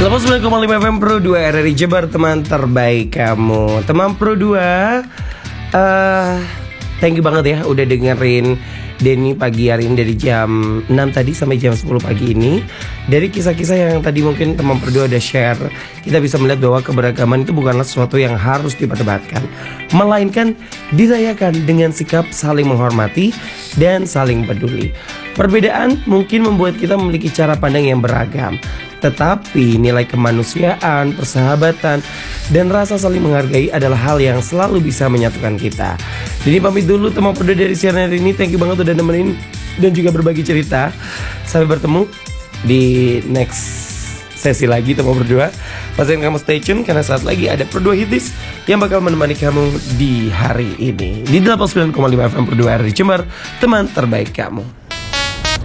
9,5 FM Pro 2 RRI Jabar, teman terbaik kamu. Teman Pro 2, thank you banget ya udah dengerin Denny pagi hari ini dari jam 6 tadi sampai jam 10 pagi ini. Dari kisah-kisah yang tadi mungkin teman Pro 2 udah share, kita bisa melihat bahwa keberagaman itu bukanlah sesuatu yang harus diperdebatkan, melainkan dirayakan dengan sikap saling menghormati dan saling peduli. Perbedaan mungkin membuat kita memiliki cara pandang yang beragam, tetapi nilai kemanusiaan, persahabatan, dan rasa saling menghargai adalah hal yang selalu bisa menyatukan kita. Jadi pamit dulu teman Pro 2 dari siang hari ini. Thank you banget udah nemenin dan juga berbagi cerita. Sampai bertemu di next sesi lagi teman Pro 2. Pastikan kamu stay tune karena saat lagi ada Pro 2 Hitis yang bakal menemani kamu di hari ini. Di 89,5 FM Pro 2 RRI Jabar, teman terbaik kamu.